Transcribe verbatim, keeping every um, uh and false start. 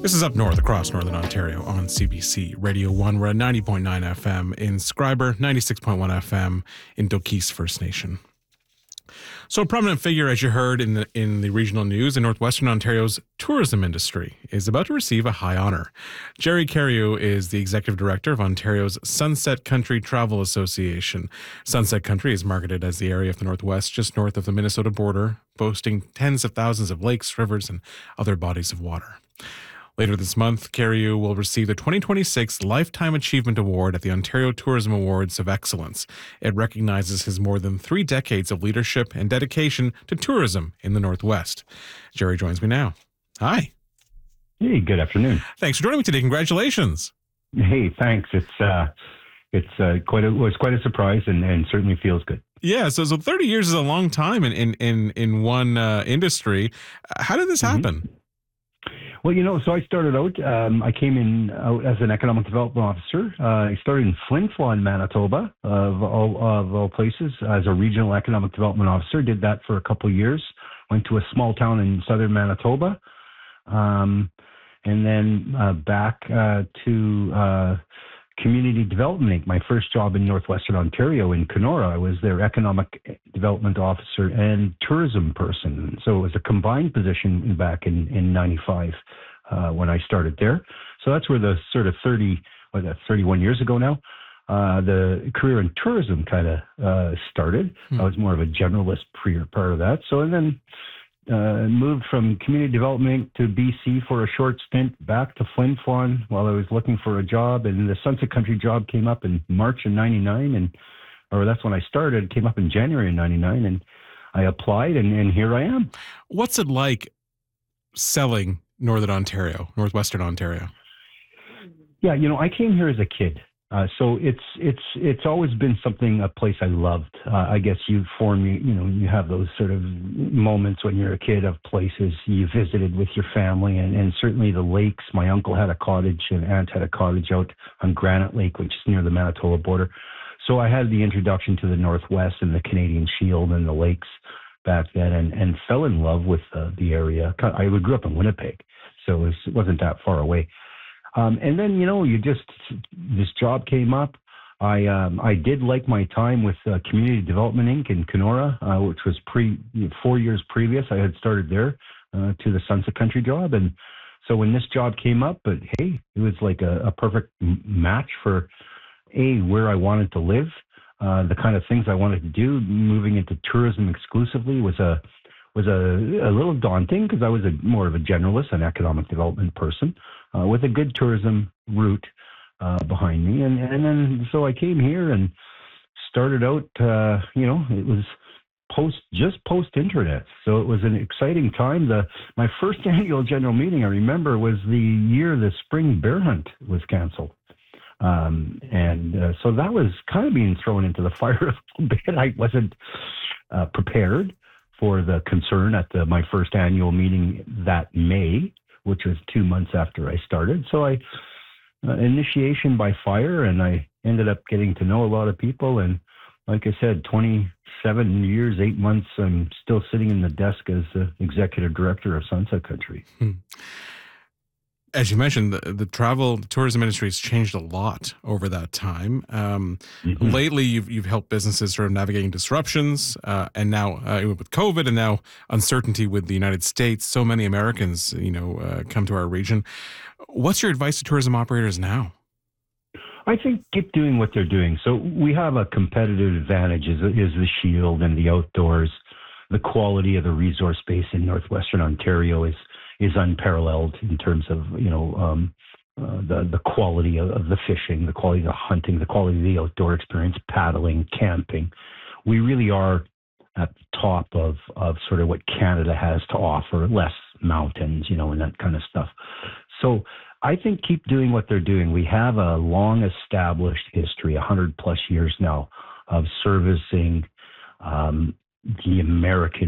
This is Up North across Northern Ontario on C B C Radio one. We're at ninety point nine F M in Scriber, ninety-six point one F M in Dokis First Nation. So a prominent figure, as you heard in the in the regional news in Northwestern Ontario's tourism industry, is about to receive a high honour. Jerry Carreau is the Executive Director of Ontario's Sunset Country Travel Association. Sunset Country is marketed as the area of the Northwest just north of the Minnesota border, boasting tens of thousands of lakes, rivers, and other bodies of water. Later this month, Carreau will receive the twenty twenty-six Lifetime Achievement Award at the Ontario Tourism Awards of Excellence. It recognizes his more than three decades of leadership and dedication to tourism in the Northwest. Jerry joins me now. Hi. Hey, good afternoon. Thanks for joining me today. Congratulations. Hey, thanks. It's uh, it's uh, quite a it was quite a surprise, and, and certainly feels good. Yeah. So, so thirty years is a long time in in in, in one uh, industry. How did this happen? Mm-hmm. Well, you know, so I started out, um, I came in out as an economic development officer. Uh, I started in Flin Flon, Manitoba, of all, of all places, as a regional economic development officer. Did that for a couple of years. Went to a small town in southern Manitoba. Um, and then uh, back uh, to uh, Community Development Incorporated, my first job in Northwestern Ontario in Kenora. I was their economic development officer and tourism person. So it was a combined position back in, in ninety-five uh, when I started there. So that's where the sort of thirty, what, that's thirty-one years ago now, uh, the career in tourism kind of uh, started. Hmm. I was more of a generalist prior part of that. So and then Uh, moved from community development to B C for a short stint, back to Flin Flon while I was looking for a job, and the Sunset Country job came up in March of ninety-nine, and or that's when I started. It came up in January of ninety-nine, and I applied, and, and here I am. What's it like selling Northern Ontario, Northwestern Ontario? Yeah, you know, I came here as a kid. Uh, so it's it's it's always been something, a place I loved. Uh, I guess you form, you, you know, you have those sort of moments when you're a kid of places you visited with your family, and, and certainly the lakes. My uncle had a cottage, and aunt had a cottage out on Granite Lake, which is near the Manitoba border. So I had the introduction to the Northwest and the Canadian Shield and the lakes back then, and, and fell in love with uh, the area. I grew up in Winnipeg, so it, was, it wasn't that far away. Um, and then, you know, you just, this job came up. I um, I did like my time with uh, Community Development Incorporated in Kenora, uh, which was pre four years previous. I had started there uh, to the Sunset Country job. And so when this job came up, but hey, it was like a, a perfect match for, A, where I wanted to live, uh, the kind of things I wanted to do. Moving into tourism exclusively was a was a, a little daunting because I was a more of a generalist, an economic development person uh, with a good tourism route uh, behind me. And, and then, so I came here and started out, uh, you know, it was post, just post-internet. So it was an exciting time. The My first annual general meeting, I remember, was the year the spring bear hunt was canceled. Um, and uh, so that was kind of being thrown into the fire a little bit. I wasn't uh, prepared for the concern at the, my first annual meeting that May, which was two months after I started. So I, uh, initiation by fire, and I ended up getting to know a lot of people. And like I said, twenty-seven years, eight months, I'm still sitting in the desk as the executive director of Sunset Country. Hmm. As you mentioned, the, the travel the tourism industry has changed a lot over that time. Um, mm-hmm. Lately, you've you've helped businesses sort of navigating disruptions, uh, and now uh, with COVID, and now uncertainty with the United States. So many Americans, you know, uh, come to our region. What's your advice to tourism operators now? I think keep doing what they're doing. So we have a competitive advantage is, is the Shield and the outdoors. The quality of the resource base in Northwestern Ontario is is unparalleled in terms of, you know, um, uh, the, the quality of, of the fishing, the quality of the hunting, the quality of the outdoor experience, paddling, camping. We really are at the top of, of sort of what Canada has to offer, less mountains, you know, and that kind of stuff. So I think keep doing what they're doing. We have a long established history, one hundred plus years now, of servicing um, the American